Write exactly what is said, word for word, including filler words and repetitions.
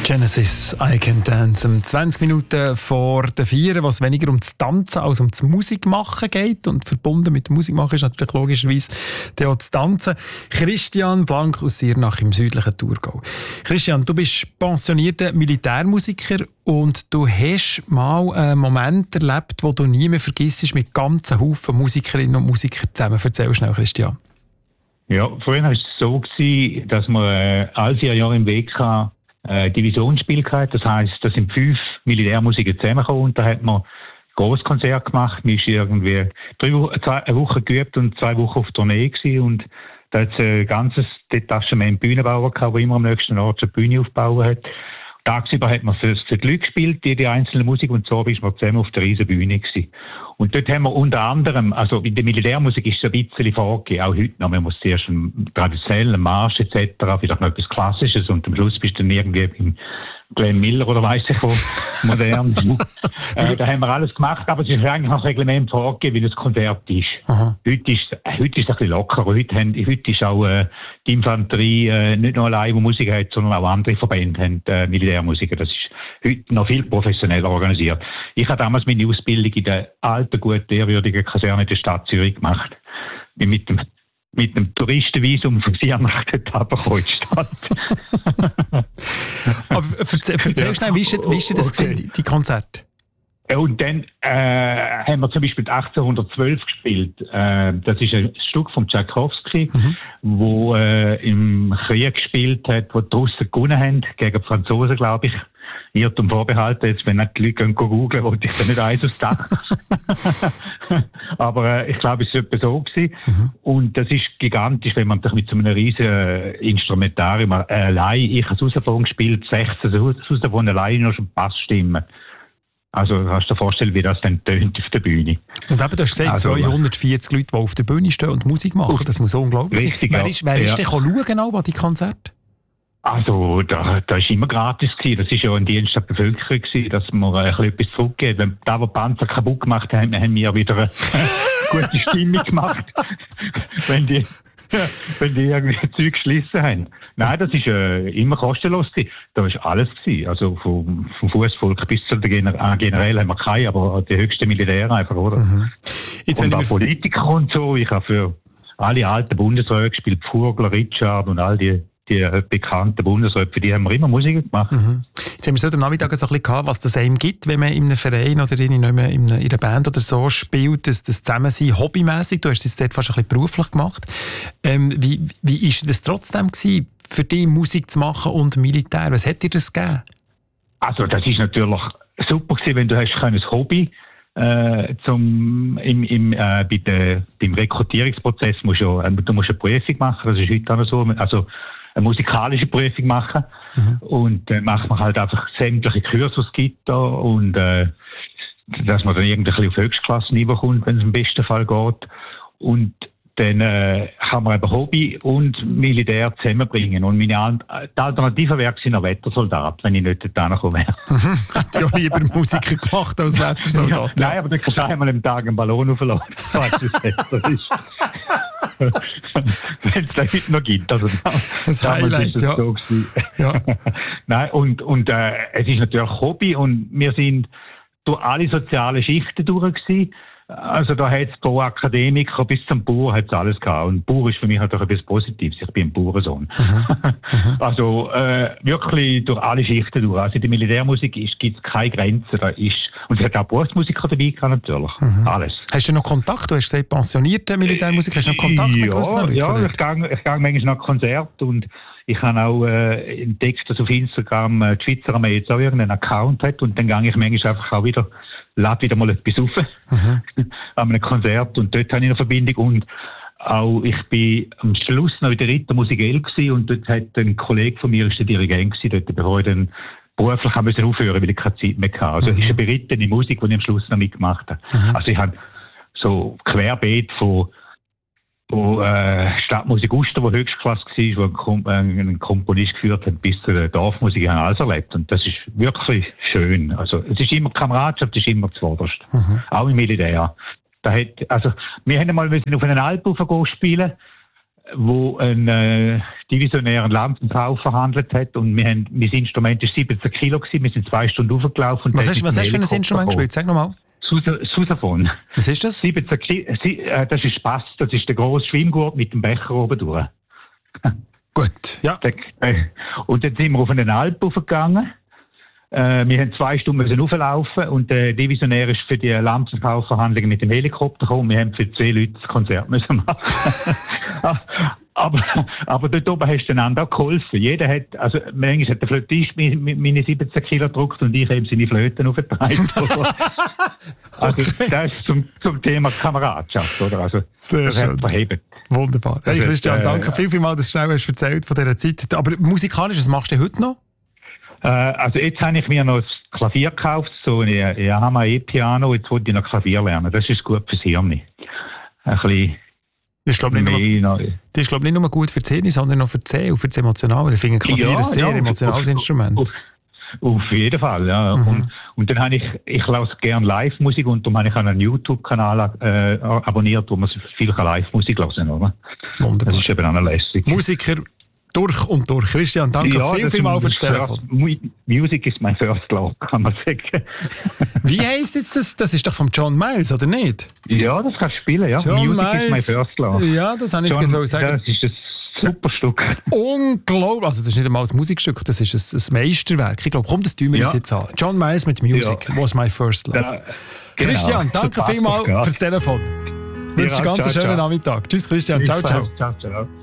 Genesis, I Can Dance. Um zwanzig Minuten vor der vier, was weniger um das Tanzen als um das Musikmachen geht. Und verbunden mit dem Musikmachen ist natürlich logischerweise auch das Tanzen. Christian Blank aus Siernach im südlichen Thurgau. Christian, du bist pensionierter Militärmusiker und du hast mal einen Moment erlebt, wo du nie mehr vergisst, mit ganzen Haufen Musikerinnen und Musikern zusammen. Erzähl schnell, Christian. Ja, früher war es so, dass wir äh, alle vier Jahre im W K äh, Divisionsspiel gehabt. Das heisst, da sind fünf Militärmusiker zusammengekommen und da hat man ein Grosskonzert gemacht. Man ist irgendwie drei Wochen, zwei, eine Woche geübt und zwei Wochen auf Tournee gewesen und da hat es ein ganzes Detachement Bühnenbauer gehabt, der immer am nächsten Ort eine Bühne aufgebaut hat. Tagsüber hat man für, für die Leute gespielt, die, die einzelne Musik, und so ist man zusammen auf der riesen Bühne gewesen. Und dort haben wir unter anderem, also in der Militärmusik ist es ein bisschen vorgegeben, auch heute noch, man muss zuerst einen traditionellen Marsch et cetera, vielleicht noch etwas Klassisches und am Schluss bist du dann irgendwie beim Glenn Miller oder weiss ich wo, modern. äh, da haben wir alles gemacht, aber es ist eigentlich nach Reglement vorgegeben, wie das Konzert ist. Aha. Heute ist äh, heute ist es ein bisschen lockerer. Heute, haben, heute ist auch äh, die Infanterie äh, nicht nur allein, die Musik hat, sondern auch andere Verbände haben äh, Militärmusiker. Das ist heute noch viel professioneller organisiert. Ich habe damals meine Ausbildung in der alten, guten, ehrwürdigen Kaserne der Stadt Zürich gemacht. Bin mit dem mit einem Touristenvisum von Siernach dort runtergekommen in die Stadt. Aber erzähl, erzähl ja. schnell, wie ist, wie ist das okay. gewesen, die, die Konzerte? Und dann äh, haben wir zum Beispiel achtzehnhundertzwölf gespielt. Äh, das ist ein Stück von Tchaikovsky, mhm. wo äh, im Krieg gespielt hat, wo die Russen gewonnen haben, gegen die Franzosen, glaube ich. Irrtum vorbehalten, jetzt, wenn nicht die Leute gehen googeln, wollte ich da nicht eins aufs Dach. Aber äh, ich glaube, es war etwa so gewesen. Mhm. Und das ist gigantisch, wenn man mit so einem riesen äh, Instrumentarium äh, allein, ich habe Saxophon gespielt, sechzehn Saxophon allein nur schon Bassstimmen. Also kannst du dir vorstellen, wie das dann tönt auf der Bühne. Und eben, du hast gesagt, also, zweihundertvierzig Leute, die auf der Bühne stehen und Musik machen, das muss unglaublich sein. Richtig, wer ist, wer ja. ist denn schauen auch an die Konzerte? Also, da, da ist immer gratis gewesen. Das ist ja ein Dienst der Bevölkerung gewesen, dass man ein bisschen etwas zurückgeht. Wenn da, wo Panzer kaputt gemacht haben, haben wir wieder eine gute Stimmung gemacht. wenn die, wenn die irgendwie Zeug geschlissen haben. Nein, das ist äh, immer kostenlos gewesen. Da ist alles gewesen. Also, vom, vom Fußvolk bis zu der Gener- äh, generell haben wir keine, aber die höchsten Militäre einfach, oder? Mhm. Jetzt und auch Politiker und so. Ich habe für alle alten Bundesräte gespielt, Vogler, Richard und all die die bekannten Bundesräte, für die haben wir immer Musik gemacht. Mhm. Jetzt haben wir so am Nachmittag so ein bisschen gehabt, was das einem gibt, wenn man in einem Verein oder in, in, einer, in einer Band oder so spielt, das, das Zusammensein hobbymässig. Du hast es jetzt fast ein bisschen beruflich gemacht. Ähm, wie wie ist das trotzdem gewesen, für dich Musik zu machen und Militär? Was hat dir das gegeben? Also das ist natürlich super gewesen, wenn du hast ein Hobby Äh, zum, im, im, äh, bei der, beim Rekrutierungsprozess musst du, äh, du musst eine Prüfung machen, das ist heute auch noch so, also eine musikalische Prüfung machen. Mhm. Und dann äh, macht man halt einfach sämtliche Kurse, die es gibt da, und äh, dass man dann irgendwie auf Höchstklassenniveau kommt, wenn es im besten Fall geht. Und dann äh, kann man eben Hobby und Militär zusammenbringen. Und meine An- die Alternative wäre ein Wettersoldat, wenn ich nicht dort hingekommen wäre. Mhm. Hätte ja lieber Musiker gemacht als Wettersoldat. Ja, nein, aber dann kannst du einmal am Tag einen Ballon aufladen. Das ist wenn es da heute noch gibt. Also, das Highlight, ja. So ja. Nein, und, und äh, es ist natürlich Hobby und wir sind durch alle sozialen Schichten durch gewesen. Also da hat es pro Akademiker bis zum Bauer hat's alles gehabt. Und Bauer ist für mich natürlich etwas Positives. Ich bin ein Bauernsohn. Mhm. Also äh, wirklich durch alle Schichten durch. Also in der Militärmusik gibt es keine Grenzen. Da ist, und es hat auch Berufsmusiker dabei gehabt, natürlich. Mhm. Alles. Hast du noch Kontakt? Du hast gesagt, pensionierte Militärmusiker. Hast du noch Kontakt ja, mit gewissen Leuten? Ja, ich gehe ich geh manchmal nach Konzerten und ich habe auch äh, entdeckt, dass auf Instagram äh, die Schweizer Armee jetzt auch irgendeinen Account hat und dann gehe ich manchmal einfach auch wieder lade wieder mal etwas auf mhm. an einem Konzert und dort habe ich eine Verbindung und auch ich bin am Schluss noch in der Rittermusikell gewesen und dort hat ein Kollege von mir, ist der Dirigent gewesen, dort, bevor ich dann beruflich haben müssen aufhören, weil ich keine Zeit mehr hatte. Also es mhm. ist eine berittene Musik, die ich am Schluss noch mitgemacht habe. Mhm. Also ich habe so querbeet von wo äh, Stadtmusik Uster, wo Höchstklasse war, wo ein, Kom- äh, ein Komponist geführt hat, bis zur Dorfmusik, ich habe alles erlebt. Und das ist wirklich schön. Also, es ist immer Kameradschaft, es ist immer zuvorderst. Mhm. Auch im Militär. Da hat, also, wir haben einmal auf einen Alp spielen, wo ein äh, divisionären Landshaufen verhandelt hat und wir haben, mein Instrument war siebzehn Kilo gewesen, wir sind zwei Stunden hochgelaufen. Und was hast, was hast du für ein Instrument gespielt? Sag nochmal. Sousaphon. Was ist das? siebzehn Kilo, äh, das ist Bass, das ist der grosse Schwimmgurt mit dem Becher oben durch. Gut, ja. Und dann sind wir auf einen Alp aufgegangen. Äh, wir haben zwei Stunden müssen hochlaufen und der Divisionär ist für die Landshaufen-Verhandlungen mit dem Helikopter gekommen. Wir haben für zwei Leute das Konzert müssen machen. aber, aber dort oben hast du einander auch geholfen. Jeder hat, also manchmal hat der Flötist meine siebzehn Kilo gedruckt und ich habe seine Flöten aufgetragen. Also okay. Das ist zum, zum Thema Kameradschaft, oder? Also, sehr das schön. Verhebt. Wunderbar. Hey also, Christian, danke äh, viel, viel mal, dass du schnell hast erzählt von dieser Zeit. Aber musikalisch, was machst du heute noch? Äh, also jetzt habe ich mir noch das Klavier gekauft, so ein Yamaha E-Piano, jetzt wollte ich noch Klavier lernen. Das ist gut fürs Hirn. Ein bisschen das ist, glaube ich, nicht nur, das ist, glaube ich, nicht nur gut für die Zähne, sondern auch für die Zähne und für das Emotionale. Ich finde Klavier ja, ein sehr ja, emotionales auf, Instrument. Auf, auf jeden Fall, ja. Mhm. Und, und dann habe ich, ich lasse gerne Live-Musik und darum habe ich einen YouTube-Kanal äh, abonniert, wo man viel Live-Musik hören kann, oder? Wunderbar. Das ist eben auch noch lässig. Musiker durch und durch. Christian, danke ja, viel, viel mal für das Telefon. Music is my first love, kann man sagen. Wie heisst jetzt das? Das ist doch von John Miles, oder nicht? Ja, das kannst du spielen, ja. John Music Miles. is my first love. Ja, das habe ich jetzt gerade sagen. Das ist ein super Stück. Unglaublich. Also das ist nicht einmal ein Musikstück, das ist ein, ein Meisterwerk. Ich glaube, komm, das tun wir ja. uns jetzt an. John Miles mit Music ja. was my first love. Ja, genau. Christian, danke vielmals fürs Telefon. Ich wünsche ja, einen ganz ciao, schönen ciao. Nachmittag. Tschüss Christian, ciao, ciao. Ciao, ciao.